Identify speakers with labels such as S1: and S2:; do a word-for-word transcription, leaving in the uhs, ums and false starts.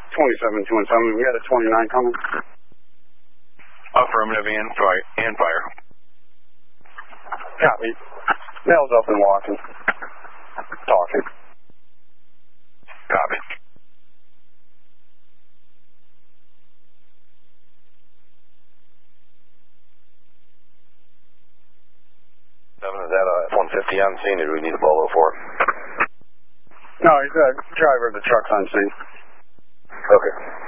S1: twenty-seven, two one seven. We got a twenty-nine coming.
S2: Affirmative and fire. And fire.
S1: Copy. Mail's up and walking. Talking.
S2: Copy.
S3: Seven, is that a F one fifty on scene, or do we need a Bolo for?
S1: No, he's a driver of the truck's on scene.
S3: Okay.